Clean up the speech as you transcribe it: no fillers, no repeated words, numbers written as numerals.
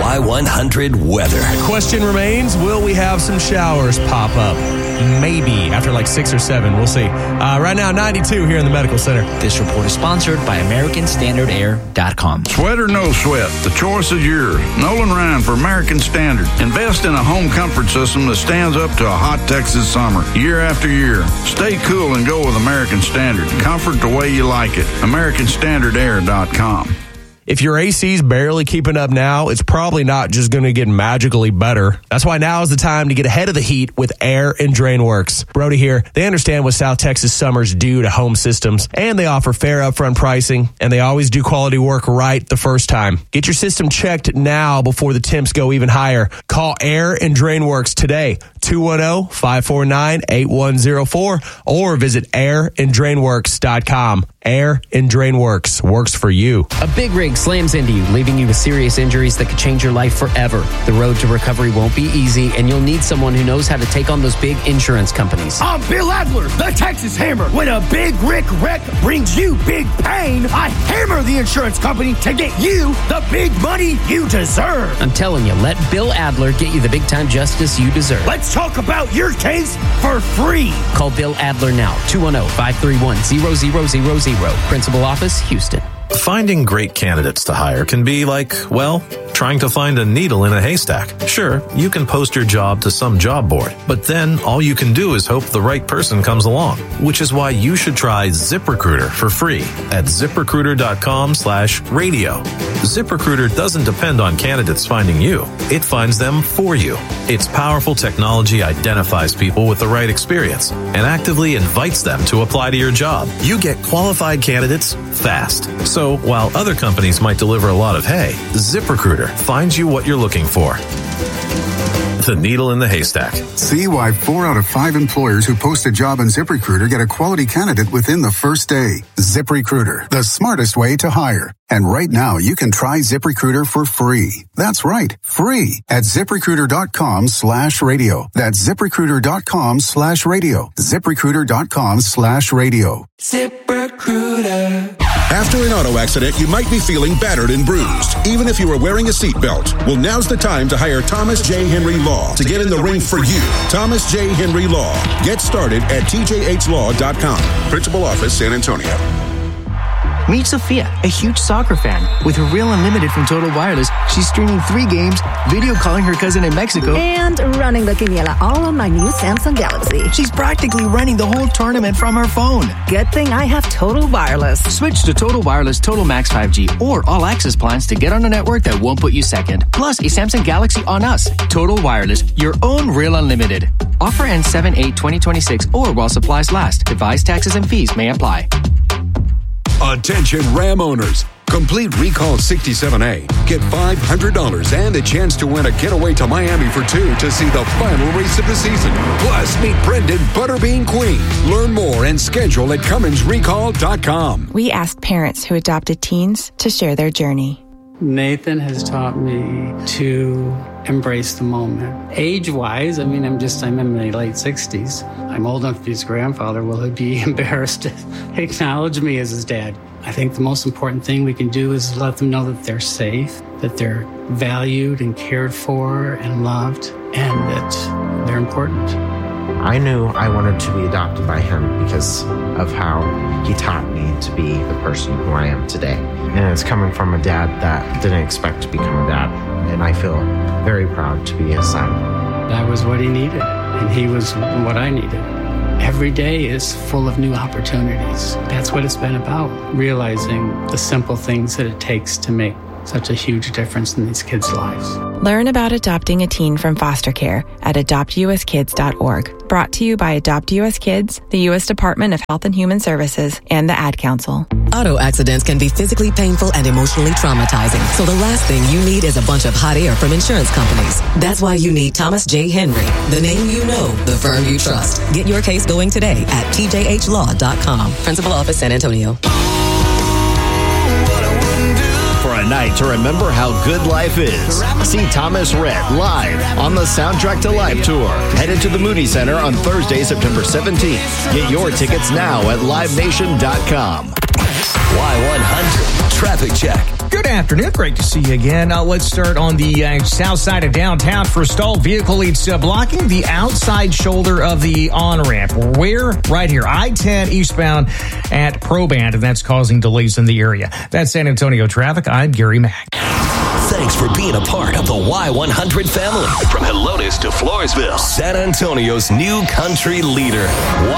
Y100 weather. Question remains, will we have some showers pop up? Maybe after like 6 or 7. We'll see. Right now, 92 here in the Medical Center. This report is sponsored by AmericanStandardAir.com. Sweat or no sweat, the choice is yours. Nolan Ryan for American Standard. Invest in a home comfort system that stands up to a hot Texas summer, year after year. Stay cool and go with American Standard. Comfort the way you like it. AmericanStandardAir.com. If your AC's barely keeping up now, it's probably not just going to get magically better. That's why now is the time to get ahead of the heat with Air and Drain Works. Brody here. They understand what South Texas summers do to home systems, and they offer fair upfront pricing, and they always do quality work right the first time. Get your system checked now before the temps go even higher. Call Air and Drain Works today, 210-549-8104, or visit airanddrainworks.com. Air and Drain Works works for you. A big rig slams into you, leaving you with serious injuries that could change your life forever. The road to recovery won't be easy, and you'll need someone who knows how to take on those big insurance companies. I'm Bill Adler, the Texas Hammer. When a big rig wreck brings you big pain, I hammer the insurance company to get you the big money you deserve. I'm telling you, let Bill Adler get you the big-time justice you deserve. Let's talk about your case for free. Call Bill Adler now, 210-531-0000. Principal Office, Houston. Finding great candidates to hire can be like, well, trying to find a needle in a haystack. Sure, you can post your job to some job board, but then all you can do is hope the right person comes along, which is why you should try ZipRecruiter for free at ZipRecruiter.com/radio. ZipRecruiter doesn't depend on candidates finding you. It finds them for you. Its powerful technology identifies people with the right experience and actively invites them to apply to your job. You get qualified candidates fast. So while other companies might deliver a lot of hay, ZipRecruiter finds you what you're looking for. The needle in the haystack. See why 4 out of 5 employers who post a job on ZipRecruiter get a quality candidate within the first day. ZipRecruiter, the smartest way to hire. And right now, you can try ZipRecruiter for free. That's right, free at ZipRecruiter.com/radio. That's ZipRecruiter.com/radio. ZipRecruiter.com/radio. ZipRecruiter. After an auto accident, you might be feeling battered and bruised, even if you were wearing a seatbelt. Well, now's the time to hire Thomas J. Henry Law to get in the ring for you. Thomas J. Henry Law. Get started at TJHLaw.com. Principal Office, San Antonio. Meet Sophia, a huge soccer fan. With her Real Unlimited from Total Wireless, she's streaming 3 games, video calling her cousin in Mexico, and running the Quiniela all on my new Samsung Galaxy. She's practically running the whole tournament from her phone. Good thing I have Total Wireless. Switch to Total Wireless Total Max 5G or All Access plans to get on a network that won't put you second. Plus a Samsung Galaxy on us. Total Wireless, your own Real Unlimited. Offer ends 7/8/2026 or while supplies last. Device taxes and fees may apply. Attention Ram owners. Complete Recall 67A. Get $500 and a chance to win a getaway to Miami for 2 to see the final race of the season. Plus, meet Brendan Butterbean Queen. Learn more and schedule at CumminsRecall.com. We asked parents who adopted teens to share their journey. Nathan has taught me to embrace the moment. Age-wise, I'm in my late 60s. I'm old enough to be his grandfather. Will he be embarrassed to acknowledge me as his dad? I think the most important thing we can do is let them know that they're safe, that they're valued and cared for and loved, and that they're important. I knew I wanted to be adopted by him because of how he taught me to be the person who I am today. And it's coming from a dad that didn't expect to become a dad. And I feel very proud to be his son. That was what he needed, and he was what I needed. Every day is full of new opportunities. That's what it's been about, realizing the simple things that it takes to make such a huge difference in these kids' lives. Learn about adopting a teen from foster care at adoptuskids.org. Brought to you by Adopt US Kids, the U.S. Department of Health and Human Services, and the Ad Council. Auto accidents can be physically painful and emotionally traumatizing. So the last thing you need is a bunch of hot air from insurance companies. That's why you need Thomas J. Henry, the name you know, the firm you trust. Get your case going today at TJHLaw.com. Principal Office, San Antonio. For a night to remember how good life is. See Thomas Rhett live on the Soundtrack to Life tour. Headed to the Moody Center on Thursday, September 17th. Get your tickets now at livenation.com. Y100 Traffic Check. Good afternoon. Great to see you again. Let's start on the south side of downtown for a stalled vehicle. It's blocking the outside shoulder of the on-ramp. Where? Right here. I-10 eastbound at Proband, and that's causing delays in the area. That's San Antonio traffic. I'm Gary Mack. Thanks for being a part of the Y100 family. From Helotes to Floresville, San Antonio's new country leader.